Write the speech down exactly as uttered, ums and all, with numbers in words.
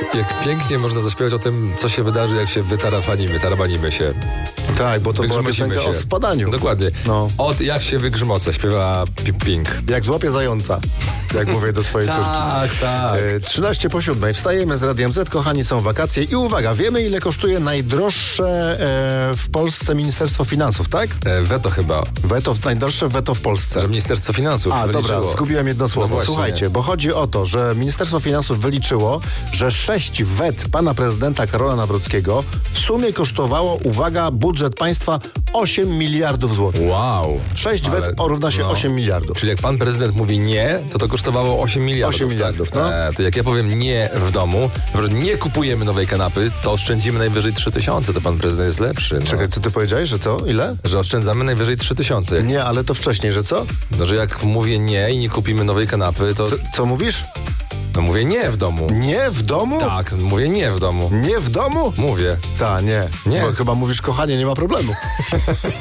Jak pięknie można zaśpiewać o tym, co się wydarzy, jak się wytarafanimy, tarabanimy się. Tak, bo to była Wygrzmocimy piosenka o się. spadaniu. Dokładnie. No. Od jak się wygrzmocę, śpiewa Pi- Pink. Jak złapie zająca, jak mówię do swojej córki. Tak, tak. E, trzynaście po siódmej. Wstajemy z Radiem Z, kochani, są wakacje. I uwaga, wiemy, ile kosztuje najdroższe e, w Polsce Ministerstwo Finansów, tak? E, weto chyba, Weto, najdroższe weto w Polsce. że Ministerstwo Finansów A, wyliczyło. dobra, zgubiłem jedno słowo. No właśnie. Słuchajcie, bo chodzi o to, że Ministerstwo Finansów wyliczyło, że sześć wet pana prezydenta Karola Nawrockiego w sumie kosztowało, uwaga, budżet państwa osiem miliardów złotych. Wow. sześć Ale- wet równa się no. osiem miliardów. Czyli jak pan prezydent mówi nie, to to kosztowało osiem miliardów. osiem miliardów, tak? no. E, to jak ja powiem nie w domu, że nie kupujemy nowej kanapy, to oszczędzimy najwyżej trzy tysiące. To pan prezydent jest lepszy. No. Czekaj, co ty powiedziałeś, że co? Ile? Że oszczędzamy najwyżej trzy tysiące. Jak, Nie, ale to wcześniej, że co? no, że jak mówię nie i nie kupimy nowej kanapy, to Co, co mówisz? no, mówię nie w domu. Nie w domu? Tak, mówię nie w domu. Nie w domu? Mówię. Ta, nie. Nie. Bo chyba mówisz, kochanie, nie ma problemu.